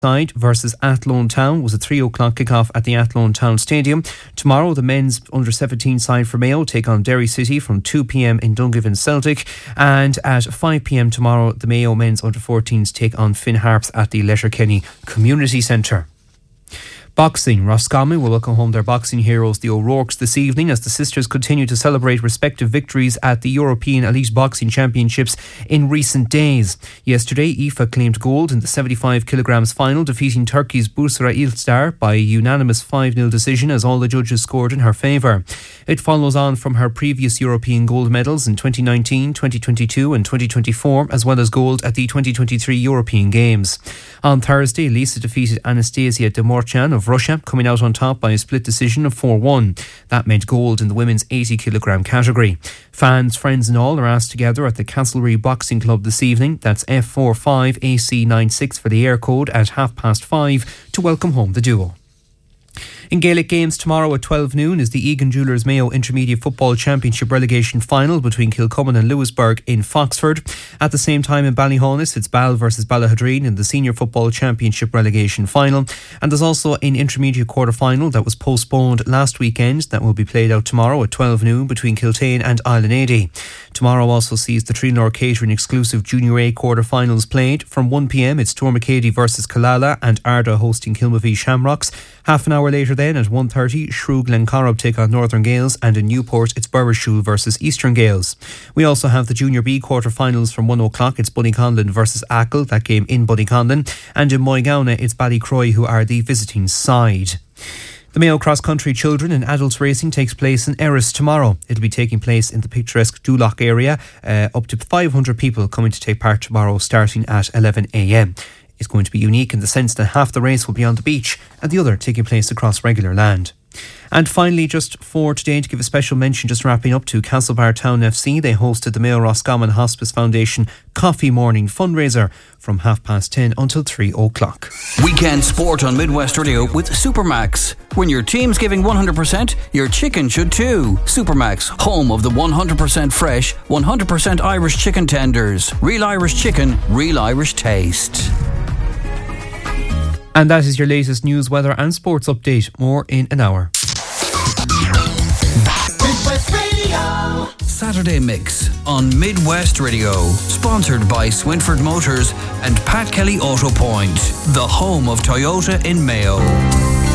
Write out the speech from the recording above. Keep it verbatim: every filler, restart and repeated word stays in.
side versus Athlone Town was a three o'clock kickoff at the Athlone Town Stadium. Tomorrow, the men's under seventeen side for Mayo take on Derry City from two p.m. in Dungiven Celtic, and at five p.m. tomorrow, the Mayo men's under fourteens take on Finn Harps at the Letterkenny Community Centre. Boxing. Roscommon will welcome home their boxing heroes, the O'Rourkes, this evening as the sisters continue to celebrate respective victories at the European Elite Boxing Championships in recent days. Yesterday, Aoife claimed gold in the seventy-five kilograms final, defeating Turkey's Busra Ilstar by a unanimous five nil decision as all the judges scored in her favour. It follows on from her previous European gold medals in twenty nineteen, twenty twenty-two and twenty twenty-four, as well as gold at the twenty twenty-three European Games. On Thursday, Lisa defeated Anastasia Demorchan of Russia, coming out on top by a split decision of four one. That meant gold in the women's eighty kilogram category. Fans, friends and all are asked together at the Castlereagh Boxing Club this evening. That's F forty-five A C ninety-six for the air code at half past five to welcome home the duo. In Gaelic games tomorrow at twelve noon is the Egan Jewellers Mayo Intermediate Football Championship relegation final between Kilcummin and Lewisburg in Foxford. At the same time in Ballyhonus, it's Ball versus Ballahadreen in the Senior Football Championship relegation final. And there's also an intermediate quarter final that was postponed last weekend that will be played out tomorrow at twelve noon between Kiltane and Island eighty. Tomorrow also sees the Trinor Catering exclusive Junior A quarter finals played. From one p.m. it's Tormacady versus Killala and Arda hosting Kilmavie Shamrocks. Half an hour later then at one thirty, Shrew Glencorrib take on Northern Gales, and in Newport it's Burrishoole versus Eastern Gales. We also have the Junior B quarter-finals from one o'clock. It's Bunnyconlin versus Achill, that game in Bunnyconlin, and in Moygauna it's Ballycroy who are the visiting side. The Mayo Cross Country Children and Adults Racing takes place in Erris tomorrow. It'll be taking place in the picturesque Duloch area. Uh, up to five hundred people coming to take part tomorrow starting at eleven a.m. It's going to be unique in the sense that half the race will be on the beach and the other taking place across regular land. And finally, just for today, to give a special mention, just wrapping up to Castlebar Town F C, they hosted the Mayo Roscommon Hospice Foundation Coffee Morning fundraiser from half past ten until three o'clock. Weekend sport on Midwest Radio with Supermax. When your team's giving one hundred percent, your chicken should too. Supermax, home of the one hundred percent fresh, one hundred percent Irish chicken tenders. Real Irish chicken, real Irish taste. And that is your latest news, weather and sports update. More in an hour. Midwest Radio. Saturday Mix on Midwest Radio. Sponsored by Swinford Motors and Pat Kelly Auto Point. The home of Toyota in Mayo.